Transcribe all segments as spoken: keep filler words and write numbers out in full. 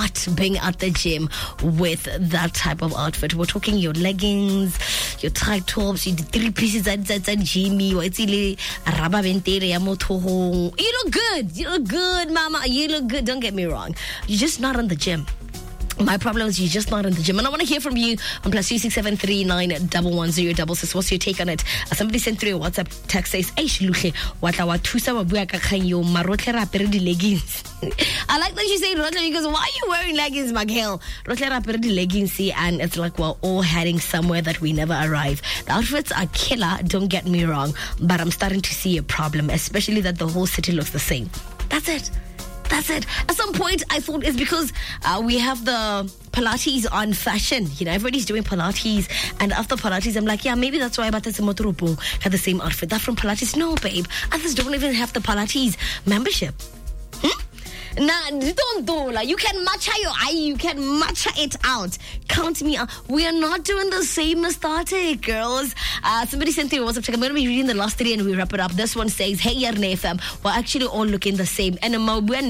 not being at the gym with that type of outfit. We're talking your leggings, your tight tops, your three pieces that that Jimmy, you look good. You look good, mama. You look good. Don't get me wrong. You're just not in the gym. My problem is you're just not in the gym. And I want to hear from you on plus two six seven three nine one one zero double six. What's your take on it? Uh, somebody sent through a WhatsApp text says, Eish Luhle, watla wa thusa wa bua ka kgang yo marotle ra apere di leggings. I like that you say rotle because why are you wearing leggings, Miguel? Rotle ra apere di leggings, see, and it's like we're all heading somewhere that we never arrive. The outfits are killer, don't get me wrong, but I'm starting to see a problem, especially that the whole city looks the same. That's it. That's it. At some point, I thought it's because uh, we have the Pilates on fashion. You know, everybody's doing Pilates. And after Pilates, I'm like, yeah, maybe that's why Batata Motorupo had the same outfit. That from Pilates. No, babe. Others don't even have the Pilates membership. Hmm? Nah, don't do like you can matcha your eye, you can matcha it out. Count me out. We are not doing the same aesthetic, girls. Uh, somebody sent through a WhatsApp check. I'm going to be reading the last three and we wrap it up. This one says, hey, Yarn F M, we're actually all looking the same. And I'm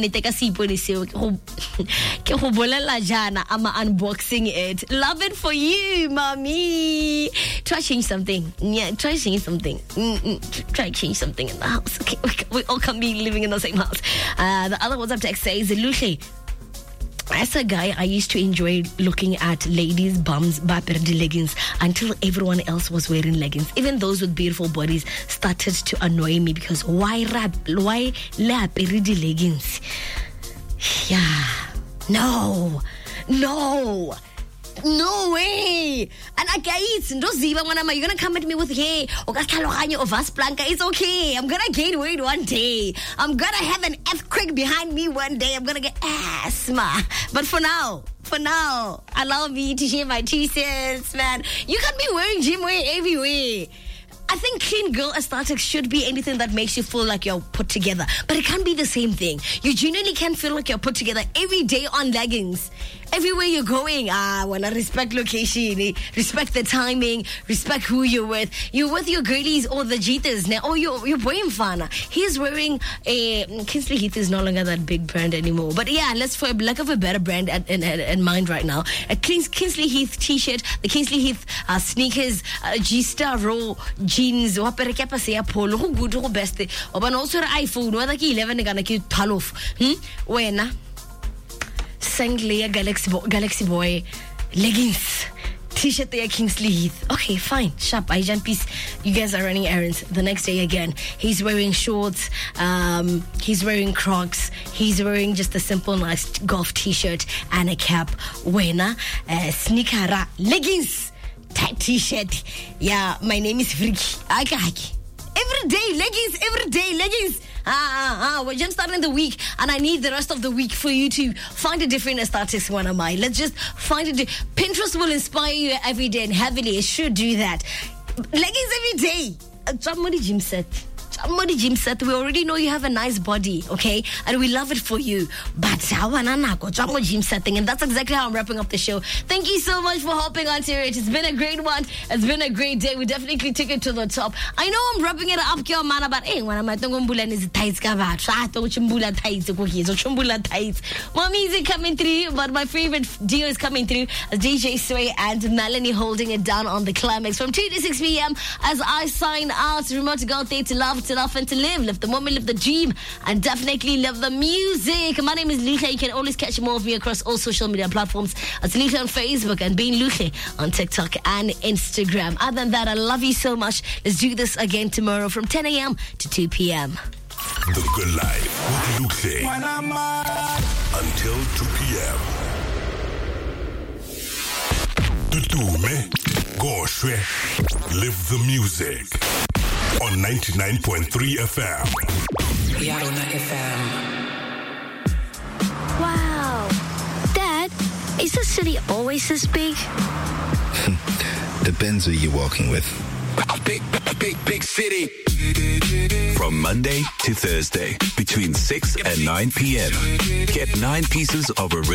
unboxing it. Love it for you, mommy. Try change something. Yeah, try change something. Mm-mm. Try change something in the house. Okay, we all can be living in the same house. Uh, the other WhatsApp text says, Luche, as a guy, I used to enjoy looking at ladies' bums, baperdi leggings, until everyone else was wearing leggings. Even those with beautiful bodies started to annoy me because why rap, why baperdi leggings? Yeah, no, no. No way. And I guess you're gonna come at me with hey or vas blanca. It's okay. I'm gonna gain weight one day. I'm gonna have an earthquake behind me one day. I'm gonna get asthma. But for now, for now, allow me to share my T-shirts, man. You can't be wearing gym wear everywhere. I think clean girl aesthetics should be anything that makes you feel like you're put together. But it can't be the same thing. You genuinely can feel like you're put together every day on leggings. Everywhere you're going, ah, I want to respect location, respect the timing, respect who you're with. You're with your girlies or the Jeeters now. Oh, you're, you're wearing Fana. He's wearing a... Kingsley Heath is no longer that big brand anymore. But yeah, let's for lack of a better brand at, in, in mind right now. A Kingsley Heath t-shirt, the Kingsley Heath uh, sneakers, uh, G-Star Raw jeans, wapere ke pa se ya polo, go good, go best. Oba no so iPhone, whether ki eleven gana ki twelve. Hmm? Wena? Sanglia Galaxy Boy, Galaxy Boy leggings, t-shirt there Kingsley Heath. Okay, fine, sharp. I jump piece. You guys are running errands. The next day again, he's wearing shorts. Um, he's wearing Crocs. He's wearing just a simple, nice golf t-shirt and a cap. Wena, uh, sneaker, leggings, tight t-shirt. Yeah, my name is Friki. Akaki. Every day, leggings. Every day, leggings. Ah, ah, ah, we're just starting the week and I need the rest of the week for you to find a different aesthetics one of mine. Let's just find it. Pinterest will inspire you every day and heavily it should do that. Leggings every day. Somebody gym set. Somebody gym set. We already know you have a nice body, okay? And we love it for you. But gym setting, and that's exactly how I'm wrapping up the show. Thank you so much for hopping onto it. It's been a great one. It's been a great day. We definitely took it to the top. I know I'm wrapping it up, man, but hey, when I'm at the tights, tights. More music coming through, but my favorite duo is coming through. D J Sway and Melanie holding it down on the climax from two to six p.m. as I sign out. Remember to go out there to love, to laugh and to live. Live the moment, live the dream, and definitely live the music. My name is Luche. You can always catch more of me across all social media platforms. It's Luche on Facebook and being Luche on TikTok and Instagram. Other than that, I love you so much. Let's do this again tomorrow from ten a.m. to two p.m. The Good Life with Luche until two p.m. Tutume, Goshwe, live the music on ninety-nine point three F M. Yarona F M. Wow. Dad, is the city always this big? Depends who you're walking with. Big, big, big city. From Monday to Thursday, between six and nine p.m. Get nine pieces of original